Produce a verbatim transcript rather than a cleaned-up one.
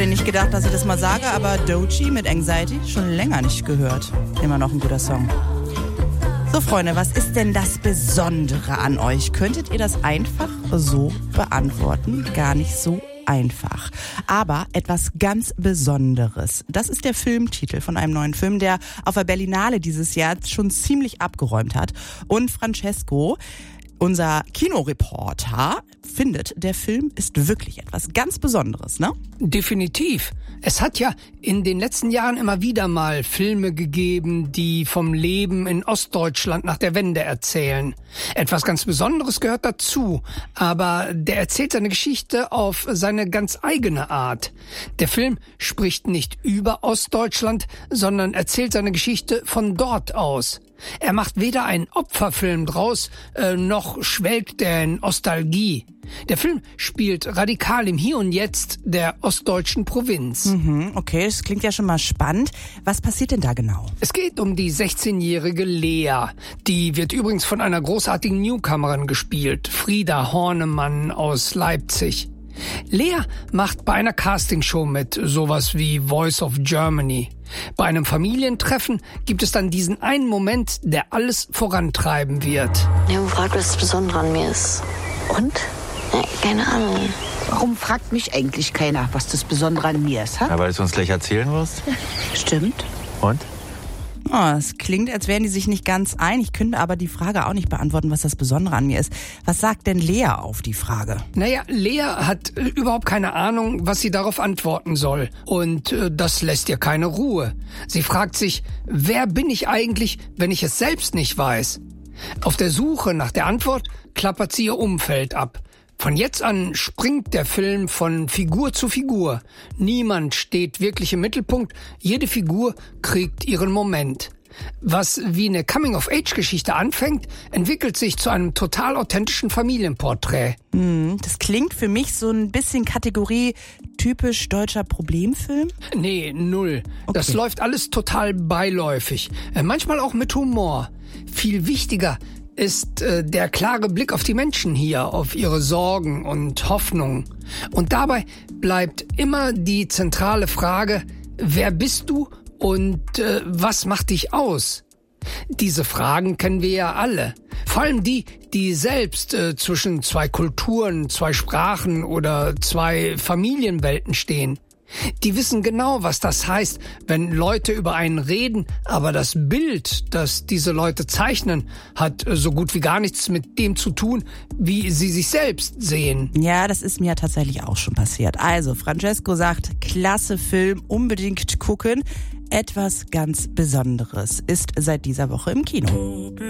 Nicht gedacht, dass ich das mal sage, aber Doechii mit Anxiety schon länger nicht gehört. Immer noch ein guter Song. So, Freunde, was ist denn das Besondere an euch? Könntet ihr das einfach so beantworten? Gar nicht so einfach. Aber etwas ganz Besonderes. Das ist der Filmtitel von einem neuen Film, der auf der Berlinale dieses Jahr schon ziemlich abgeräumt hat. Und Francesco, unser Kinoreporter, findet, der Film ist wirklich etwas ganz Besonderes, ne? Definitiv. Es hat ja in den letzten Jahren immer wieder mal Filme gegeben, die vom Leben in Ostdeutschland nach der Wende erzählen. Etwas ganz Besonderes gehört dazu, aber der erzählt seine Geschichte auf seine ganz eigene Art. Der Film spricht nicht über Ostdeutschland, sondern erzählt seine Geschichte von dort aus. Er macht weder einen Opferfilm draus, äh, noch schwelgt er in Nostalgie. Der Film spielt radikal im Hier und Jetzt der ostdeutschen Provinz. Mhm, okay, das klingt ja schon mal spannend. Was passiert denn da genau? Es geht um die sechzehnjährige Lea. Die wird übrigens von einer großartigen Newcomerin gespielt, Frieda Hornemann aus Leipzig. Lea macht bei einer Castingshow mit, sowas wie Voice of Germany. Bei einem Familientreffen gibt es dann diesen einen Moment, der alles vorantreiben wird. Ich habe gefragt, was das Besondere an mir ist. Und? Ja, keine Ahnung. Warum fragt mich eigentlich keiner, was das Besondere an mir ist? Ha? Ja, weil du es uns gleich erzählen wirst. Stimmt. Und? Oh, es klingt, als wären die sich nicht ganz einig, könnte aber die Frage auch nicht beantworten, was das Besondere an mir ist. Was sagt denn Lea auf die Frage? Naja, Lea hat äh, überhaupt keine Ahnung, was sie darauf antworten soll. Und äh, das lässt ihr keine Ruhe. Sie fragt sich, wer bin ich eigentlich, wenn ich es selbst nicht weiß? Auf der Suche nach der Antwort klappert sie ihr Umfeld ab. Von jetzt an springt der Film von Figur zu Figur. Niemand steht wirklich im Mittelpunkt, jede Figur kriegt ihren Moment. Was wie eine Coming-of-Age-Geschichte anfängt, entwickelt sich zu einem total authentischen Familienporträt. Hm, das klingt für mich so ein bisschen Kategorie typisch deutscher Problemfilm. Nee, null. Okay. Das läuft alles total beiläufig. Äh, manchmal auch mit Humor. Viel wichtiger ist äh, der klare Blick auf die Menschen hier, auf ihre Sorgen und Hoffnungen. Und dabei bleibt immer die zentrale Frage, wer bist du und äh, was macht dich aus? Diese Fragen kennen wir ja alle. Vor allem die, die selbst äh, zwischen zwei Kulturen, zwei Sprachen oder zwei Familienwelten stehen. Die wissen genau, was das heißt, wenn Leute über einen reden, aber das Bild, das diese Leute zeichnen, hat so gut wie gar nichts mit dem zu tun, wie sie sich selbst sehen. Ja, das ist mir tatsächlich auch schon passiert. Also, Francesco sagt, klasse Film, unbedingt gucken. Etwas ganz Besonderes ist seit dieser Woche im Kino.